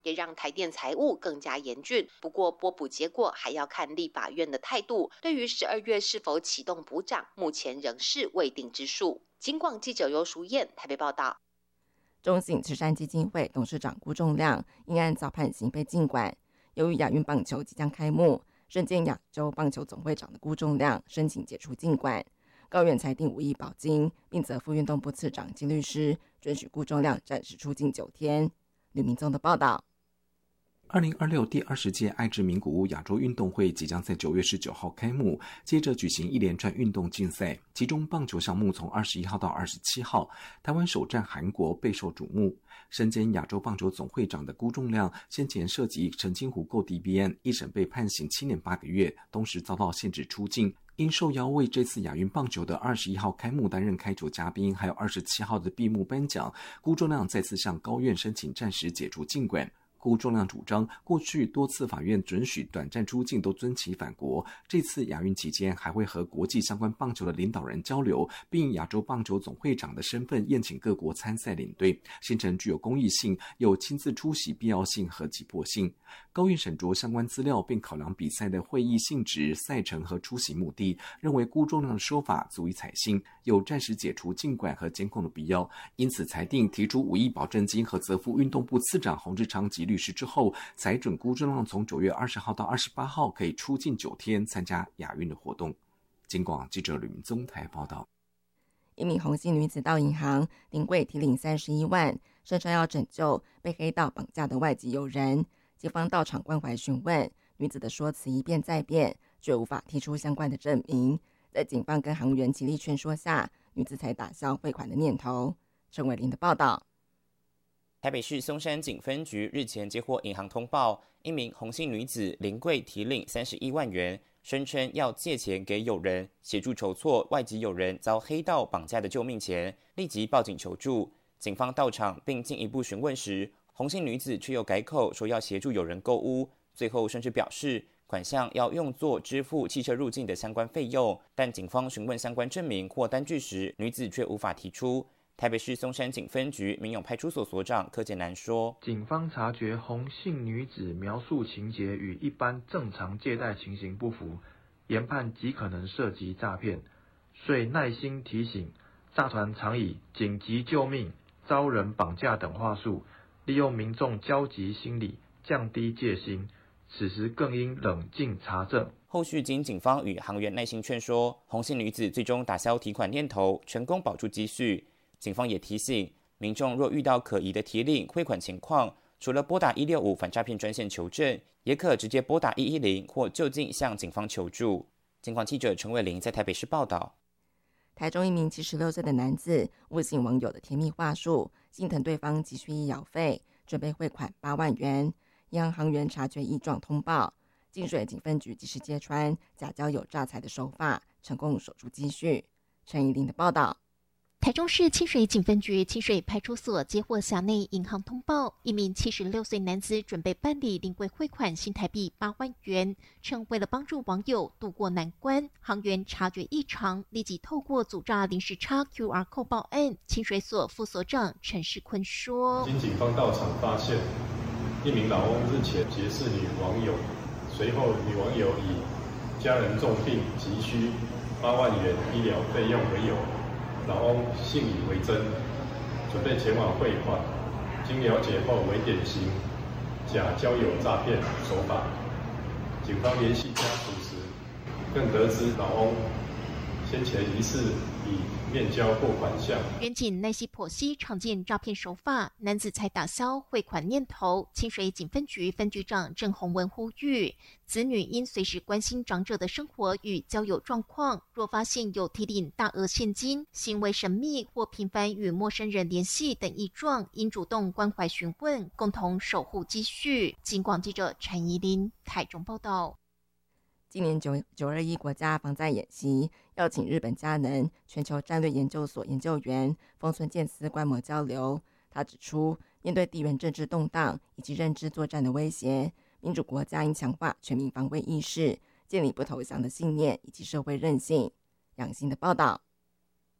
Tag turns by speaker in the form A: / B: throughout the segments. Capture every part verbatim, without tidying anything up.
A: 也让台电财务更加严峻。不过拨补结果还要看立法院的态度，对于十二月是否启动补涨，目前仍是未定之数。警广记者尤淑燕台北报道。
B: 中信慈善基金会董事长辜仲亮因案遭判刑被禁管。由于亚运棒球即将开幕，身兼亚洲棒球总会长的辜仲亮申请解除禁管，高院裁定无意保金，并责副运动部次长及律师准许辜仲亮暂时出境九天。吕明宗的报道。
C: 二零二六第二十届爱知名古屋亚洲运动会即将在九月十九号开幕，接着举行一连串运动竞赛，其中棒球项目从二十一号到二十七号，台湾首战韩国备受瞩目。身兼亚洲棒球总会长的辜仲亮先前涉及澄清湖购地 B N， 一审被判刑七年八个月，同时遭到限制出境。因受邀为这次亚运棒球的二十一号开幕担任开球嘉宾，还有二十七号的闭幕颁奖，辜仲亮再次向高院申请暂时解除禁管。辜仲亮主张，过去多次法院准许短暂出境都遵其返国，这次亚运期间还会和国际相关棒球的领导人交流，并以亚洲棒球总会长的身份宴请各国参赛领队，行程具有公益性，有亲自出席必要性和急迫性。高院审酌相关资料，并考量比赛的会议性质、赛程和出席目的，认为辜仲亮的说法足以采信，有暂时解除禁管和监控的必要，因此裁定提出五亿保证金和责付运动部次长洪志昌及律师之后，裁准辜仲亮从九月二十号到二十八号可以出境九天参加亚运的活动。警广记者吕明宗台报道。
B: 一名洪姓女子到银行临柜提领三十一万，声称要拯救被黑道绑架的外籍友人。警方到场关怀询问，女子的说辞一变再变，却无法提出相关的证明。在警方跟行员极力劝说下，女子才打消汇款的念头。陈伟林的报道。
D: 台北市松山警分局日前接获银行通报，一名洪姓女子临柜提领三十一万元，声称要借钱给友人，协助筹措外籍友人遭黑道绑架的救命钱，立即报警求助。警方到场并进一步询问时，洪姓女子却又改口说要协助友人购屋，最后甚至表示款项要用作支付汽车入境的相关费用，但警方询问相关证明或单据时，女子却无法提出。台北市松山警分局民永派出所所长柯建南说，
E: 警方察觉洪姓女子描述情节与一般正常借贷情形不符，研判极可能涉及诈骗，遂耐心提醒诈团常以紧急救命、遭人绑架等话术，利用民众焦急心理降低戒心，此时更应冷静查证。
D: 后续经警方与行员耐心劝说，洪姓女子最终打消提款念头，成功保住积蓄。警方也提醒民众，若遇到可疑的提领汇款情况，除了拨打一六五反诈骗专线求证，也可直接拨打一一零或就近向警方求助。警广记者陈伟玲在台北市报道。
B: 台中一名七十六岁的男子误信网友的甜蜜话术，心疼对方急需医药费，准备汇款八万元。银行行员察觉异状通报，净水警分局及时揭穿假交友诈财的手法，成功守住积蓄。陈怡玲的报道。
F: 台中市清水警分局清水派出所接获辖内银行通报，一名七十六岁男子准备办理临柜汇款新台币八万元，称为了帮助网友渡过难关，行员察觉异常，立即透过阻诈临时插 Q R code 报案。清水所副所长陈世坤说，
G: 经警方到场发现，一名老翁日前结识女网友，随后女网友以家人重病急需八万元医疗费用为由，老翁信以为真，准备前往汇款。经了解后，为典型假交友诈骗手法。警方联系家属时，更得知老翁先前疑似以面交过款项。
F: 员警耐心剖析常见诈骗手法，男子才打消汇款念头。清水警分局分局长郑宏文呼吁，子女应随时关心长者的生活与交友状况，若发现有提领大额现金、行为神秘或频繁与陌生人联系等异状，应主动关怀询问，共同守护积蓄。警广记者陈怡琳台中报道。
B: 今年九二一国家防灾演习邀请日本佳能全球战略研究所研究员丰村健司观摩交流。他指出，面对地缘政治动荡以及认知作战的威胁，民主国家应强化全民防卫意识，建立不投降的信念以及社会韧性。杨欣的报道。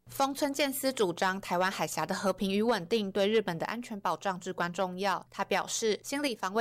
H: 丰村健司主张，台湾海峡的和平与稳定对日本的安全保障至关重要。他表示，心理防卫